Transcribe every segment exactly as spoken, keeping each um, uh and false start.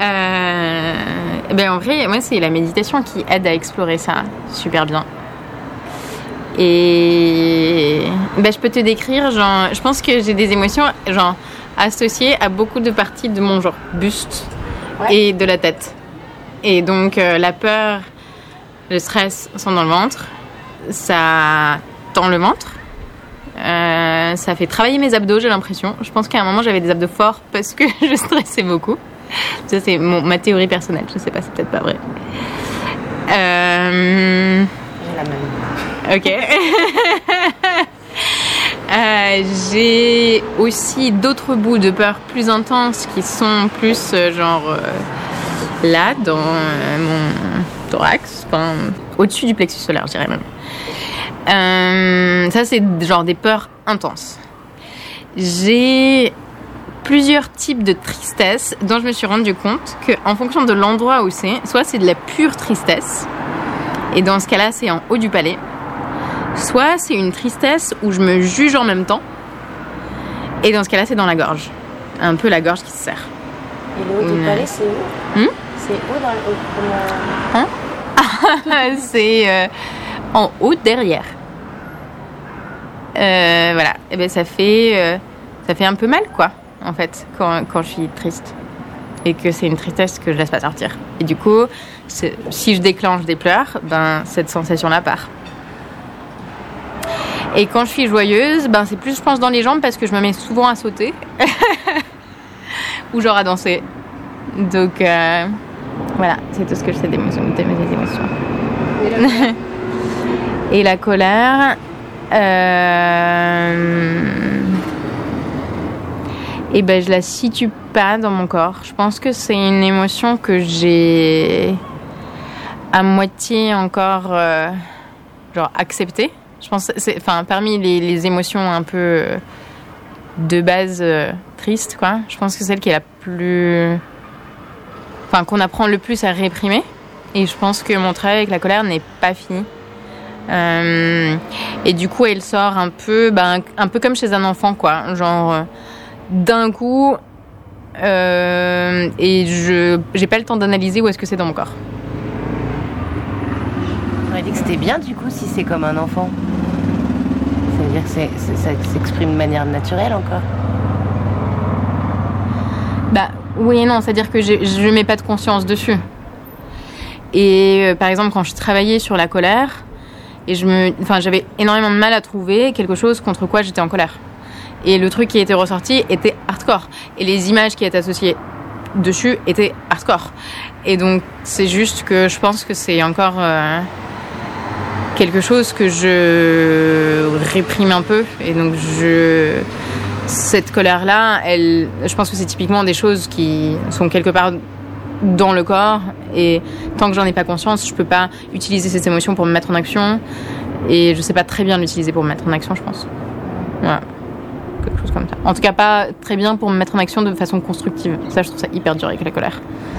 euh, ben en vrai, moi, c'est la méditation qui aide à explorer ça super bien. Et ben, je peux te décrire, genre, je pense que j'ai des émotions genre, associées à beaucoup de parties de mon genre buste ouais. et de la tête. Et donc, euh, la peur, le stress sont dans le ventre. Ça tend le ventre. Euh, ça fait travailler mes abdos, j'ai l'impression. Je pense qu'à un moment, j'avais des abdos forts parce que je stressais beaucoup. Ça, c'est mon, ma théorie personnelle. Je sais pas, c'est peut-être pas vrai. Euh... J'ai la même. Ok. euh, j'ai aussi d'autres bouts de peur plus intenses qui sont plus euh, genre euh, là, dans euh, mon thorax, enfin, au-dessus du plexus solaire, je dirais même. Euh, ça, c'est genre des peurs intenses. J'ai plusieurs types de tristesse dont je me suis rendu compte qu'en fonction de l'endroit où c'est, soit c'est de la pure tristesse, et dans ce cas-là, c'est en haut du palais, soit c'est une tristesse où je me juge en même temps, et dans ce cas-là, c'est dans la gorge. Un peu la gorge qui se serre. Et le haut du mmh. palais, c'est où mmh C'est où dans le... Hein C'est euh, en haut derrière. Euh, voilà. Et ben ça fait euh, ça fait un peu mal quoi, en fait, quand quand je suis triste et que c'est une tristesse que je laisse pas sortir. Et du coup, c'est, si je déclenche des pleurs, ben cette sensation-là part. Et quand je suis joyeuse, ben c'est plus je pense dans les jambes parce que je me mets souvent à sauter ou genre à danser. Donc euh, voilà, c'est tout ce que je sais des émotions, de mes émotions. Et la colère, Et la colère euh... et ben je la situe pas dans mon corps. Je pense que c'est une émotion que j'ai à moitié encore euh, genre acceptée. Je pense c'est enfin parmi les, les émotions un peu euh, de base euh, tristes quoi. Je pense que c'est celle qui est la plus enfin qu'on apprend le plus à réprimer. Et je pense que mon travail avec la colère n'est pas fini. Euh, et du coup, elle sort un peu, ben, un peu comme chez un enfant, quoi. Genre, euh, d'un coup, euh, et je j'ai pas le temps d'analyser où est-ce que c'est dans mon corps. J'aurais dit que c'était bien, du coup, si c'est comme un enfant. Ça veut dire que c'est, c'est, ça s'exprime de manière naturelle encore. Bah, oui et non, c'est-à-dire que je je mets pas de conscience dessus. Et euh, par exemple, quand je travaillais sur la colère, et je me, enfin, j'avais énormément de mal à trouver quelque chose contre quoi j'étais en colère. Et le truc qui était ressorti était hardcore. Et les images qui étaient associées dessus étaient hardcore. Et donc, c'est juste que je pense que c'est encore euh, quelque chose que je réprime un peu. Et donc, je... cette colère-là, elle, je pense que c'est typiquement des choses qui sont quelque part dans le corps. Et tant que j'en ai pas conscience, je peux pas utiliser cette émotion pour me mettre en action. Et je sais pas très bien l'utiliser pour me mettre en action, je pense. Voilà. Quelque chose comme ça. En tout cas, pas très bien pour me mettre en action de façon constructive. Ça, je trouve ça hyper dur avec la colère.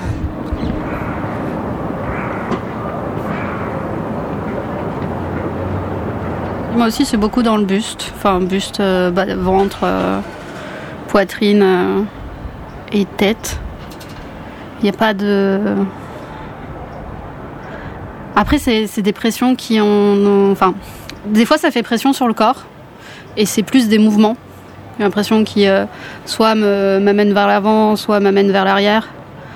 Moi aussi, c'est beaucoup dans le buste. Enfin, buste, euh, bas, ventre, euh, poitrine euh, et tête. Il n'y a pas de... Après, c'est, c'est des pressions qui ont... Enfin, des fois, ça fait pression sur le corps. Et c'est plus des mouvements. J'ai l'impression qui euh, soit me, m'amènent vers l'avant, soit m'amènent vers l'arrière.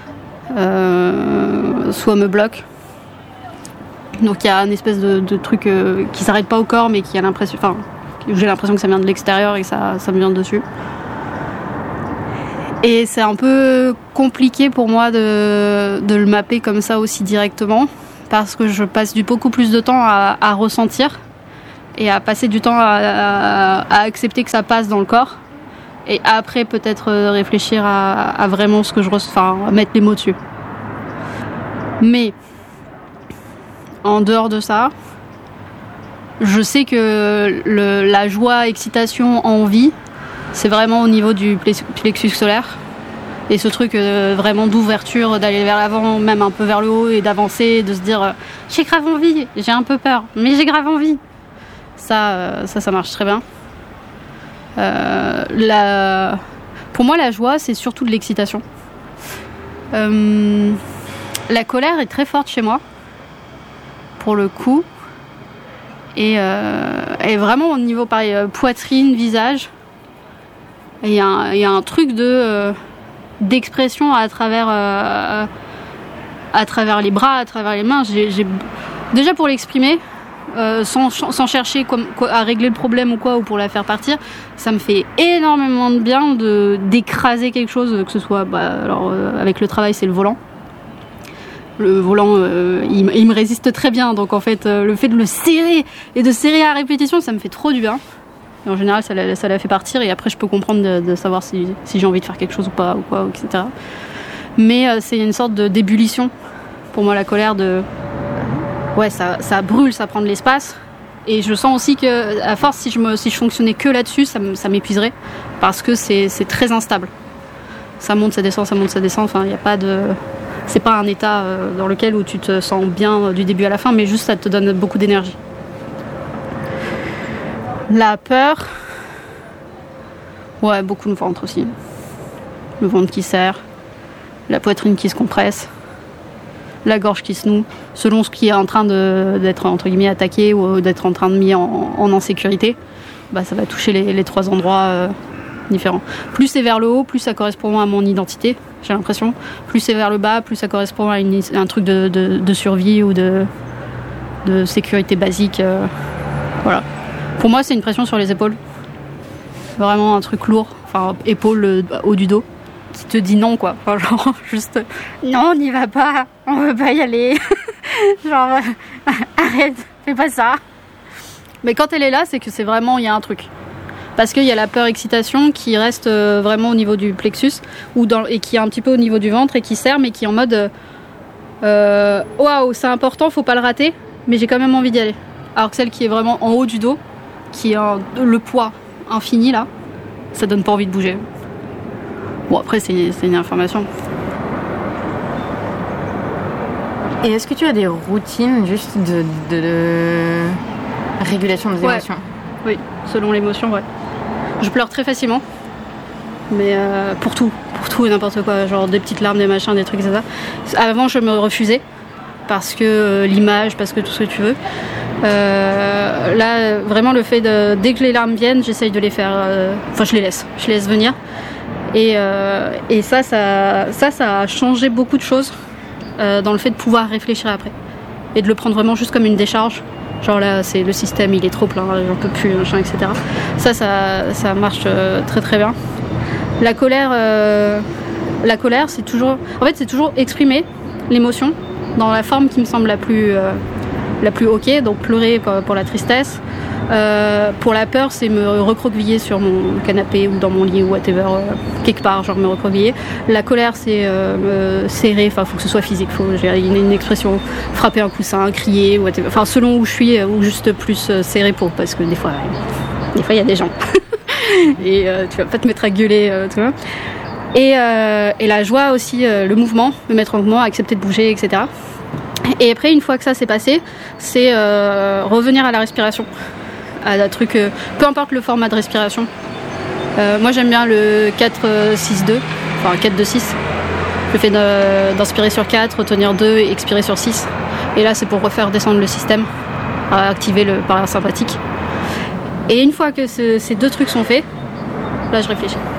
Euh, soit me bloquent. Donc il y a une espèce de, de truc euh, qui s'arrête pas au corps, mais qui a l'impression... Enfin, j'ai l'impression que ça vient de l'extérieur et que ça, ça me vient de dessus. Et c'est un peu compliqué pour moi de, de le mapper comme ça aussi directement, parce que je passe du beaucoup plus de temps à, à ressentir et à passer du temps à, à, à accepter que ça passe dans le corps, et après peut-être réfléchir à, à vraiment ce que je ressens, enfin à mettre les mots dessus. Mais en dehors de ça, je sais que le, la joie, excitation, envie, c'est vraiment au niveau du plexus solaire. Et ce truc euh, vraiment d'ouverture, d'aller vers l'avant, même un peu vers le haut, et d'avancer, de se dire euh, j'ai grave envie, j'ai un peu peur, mais j'ai grave envie. Ça, euh, ça, ça marche très bien. Euh, la... Pour moi, la joie, c'est surtout de l'excitation. Euh, la colère est très forte chez moi, pour le coup. Et, euh, et vraiment au niveau pareil, euh, poitrine, visage. Il y, y a un truc de, euh, d'expression à travers, euh, à travers les bras, à travers les mains. J'ai, j'ai... Déjà pour l'exprimer, euh, sans, sans chercher comme, quoi, à régler le problème ou quoi, ou pour la faire partir, ça me fait énormément de bien de, d'écraser quelque chose, que ce soit, bah, alors, euh, avec le travail, c'est le volant. Le volant, euh, il, il me résiste très bien, donc en fait, euh, le fait de le serrer et de serrer à répétition, ça me fait trop du bien. Et en général, ça la, ça la fait partir, et après, je peux comprendre de, de savoir si, si j'ai envie de faire quelque chose ou pas, ou quoi, et cetera. Mais euh, c'est une sorte de, d'ébullition, pour moi, la colère, de... Ouais, ça, ça brûle, ça prend de l'espace. Et je sens aussi que, à force, si je, me, si je fonctionnais que là-dessus, ça, ça m'épuiserait, parce que c'est, c'est très instable. Ça monte, ça descend, ça monte, ça descend, enfin, il n'y a pas de... C'est pas un état dans lequel où tu te sens bien du début à la fin, mais juste ça te donne beaucoup d'énergie. La peur, ouais, beaucoup le ventre aussi. Le ventre qui serre, la poitrine qui se compresse, la gorge qui se noue, selon ce qui est en train de, d'être entre guillemets attaqué ou d'être en train de mis en, en insécurité, bah ça va toucher les, les trois endroits euh, différents. Plus c'est vers le haut, plus ça correspond à mon identité. J'ai l'impression. Plus c'est vers le bas, plus ça correspond à une, un truc de, de, de survie ou de, de sécurité basique. Euh, voilà. Pour moi, c'est une pression sur les épaules. Vraiment un truc lourd. Enfin, épaule, euh, haut du dos. Qui te dit non, quoi. Enfin, genre, juste, non, on n'y va pas. On veut pas y aller. genre, euh, arrête, fais pas ça. Mais quand elle est là, c'est que c'est vraiment, il y a un truc. Parce qu'il y a la peur-excitation qui reste euh, vraiment au niveau du plexus ou dans, et qui est un petit peu au niveau du ventre et qui serre, mais qui est en mode euh, waouh, c'est important, faut pas le rater, mais j'ai quand même envie d'y aller. Alors que celle qui est vraiment en haut du dos, qui est un, le poids infini là, ça donne pas envie de bouger. Bon, après, c'est, c'est une information. Et est-ce que tu as des routines juste de, de, de régulation des ouais. émotions? Oui, selon l'émotion, ouais. Je pleure très facilement, mais euh, pour tout, pour tout et n'importe quoi, genre des petites larmes, des machins, des trucs, et cetera. Avant, je me refusais, parce que euh, l'image, parce que tout ce que tu veux. Euh, là, vraiment, le fait de, dès que les larmes viennent, j'essaye de les faire, euh, enfin, je les laisse, je les laisse venir. Et, euh, et ça, ça, ça, ça a changé beaucoup de choses euh, dans le fait de pouvoir réfléchir après. Et de le prendre vraiment juste comme une décharge. Genre là, c'est le système, il est trop plein, j'en peux plus, machin, et cetera. Ça, ça, ça marche euh, très très bien. La colère, euh, la colère, c'est toujours, en fait, c'est toujours exprimer l'émotion dans la forme qui me semble la plus, euh, la plus ok. Donc pleurer pour, pour la tristesse. Euh, pour la peur, c'est me recroqueviller sur mon canapé ou dans mon lit ou whatever, euh, quelque part, genre me recroqueviller. La colère, c'est euh, me serrer, enfin, faut que ce soit physique, faut, j'ai une, une expression, frapper un coussin, crier, whatever. Enfin, selon où je suis, ou juste plus euh, serrer pour, parce que des fois, euh, des fois, il y a des gens. Et euh, tu vas pas te mettre à gueuler, euh, tu vois. Et, euh, et la joie aussi, euh, le mouvement, me mettre en mouvement, accepter de bouger, et cetera. Et après, une fois que ça s'est passé, c'est euh, revenir à la respiration. À un truc, euh, peu importe le format de respiration. Euh, moi j'aime bien le quatre six deux, enfin quatre deux six. Le fait de, d'inspirer sur quatre, retenir deux et expirer sur six. Et là c'est pour refaire descendre le système, activer le parasympathique. Et une fois que ce, ces deux trucs sont faits, là je réfléchis.